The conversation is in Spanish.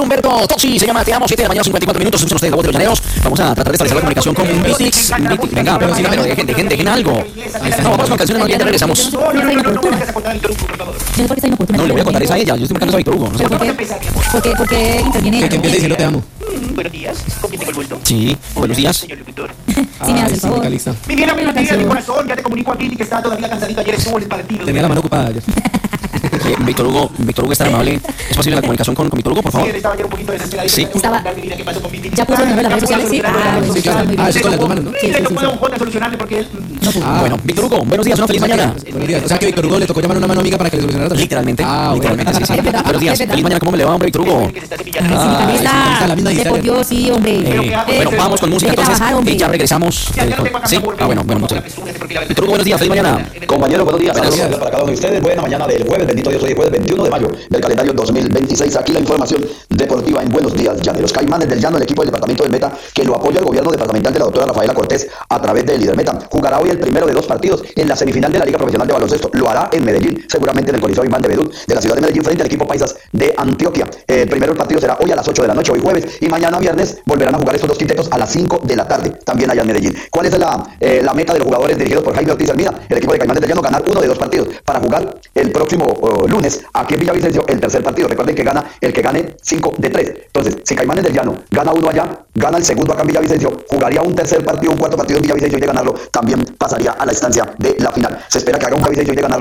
Humberto Toxi, se llama Te Amo, 7 de la mañana, 54 minutos. Escuchen ustedes la voz de los llaneros. Vamos a tratar de establecer la comunicación con Vitix. Venga, pero dejen algo. No, vamos con canciones, ya regresamos. No, le voy a contar esa a ella. Yo estoy marcando a Víctor Hugo. No sé ¿Por qué interviene? Que empiece diciendo te amo. Buenos días, ¿con quién tengo el gusto? Sí, buenos días. Señor locutor. Sí, me hace el favor. vocalista. Mi bien amigo, de mi corazón, ya te comunico a Kitty que está todavía cansadito. Ayer estuvo en el partido. Tenía la mano ocupada ayer. Víctor Hugo es tan amable. ¿Es posible la comunicación con Víctor Hugo, por Sí, favor? él estaba ayer un poquito desesperado. Sí. Estaba. ¿Qué pasó con Kitty? Ya puso el nombre en las redes sociales, sí. Sí, claro. Ah, eso es con las dos manos, ¿no? Sí, le tocó a un J solucionarle porque él... Bueno, Víctor Hugo, buenos días, una feliz mañana. Buenos días. O sea que Víctor Hugo le tocó llamar a una mano amiga para que le solucionara también. Literalmente, Ah, literalmente, sí, sí. Es verdad, Buenos días, es verdad. feliz mañana, ¿cómo me le va, hombre, Víctor Hugo? que se está cepillando. Sindicalista, la misma de por distancia. Dios, sí, hombre. Bueno, vamos con música Hay que entonces trabajar, hombre. y ya regresamos. Sí, bueno, muchas gracias. Víctor Hugo, buenos días, feliz mañana. Compañeros, buenos días. Buenos Saludos para cada uno de ustedes. Buena mañana del jueves, bendito Dios, hoy jueves 21 de mayo del calendario 2026. Aquí la información deportiva en Buenos Días Llaneros. Caimanes del Llano, el equipo del departamento del Meta, que lo apoya el gobierno departamental de la doctora Rafaela Cortés a través de Líder Meta. Jugará hoy el primero de 2 partidos en la semifinal de la Liga Profesional de Baloncesto. Lo hará en Medellín, seguramente en el Coliseo Iván de Bedú de la ciudad de Medellín, frente al equipo Paisas de Antioquia. Primero el partido será hoy a las 8 de la noche, hoy jueves, y mañana viernes volverán a jugar estos dos quintetos a las 5 de la tarde, también allá en Medellín. ¿Cuál es la meta de los jugadores dirigidos por Jaime Ortiz Almida? El equipo de Caimanes del Llano ganar uno de 2 partidos para jugar el próximo lunes aquí en Villavicencio el tercer partido. Recuerden que gana el que gane 5 de 3. Entonces, si Caimanes del Llano gana uno allá, gana el segundo acá en Villavicencio, jugaría un tercer partido, un cuarto partido en Villavicencio y de ganarlo también pasaría a la instancia de la final. Se espera que haga un Villavicencio y de ganarlo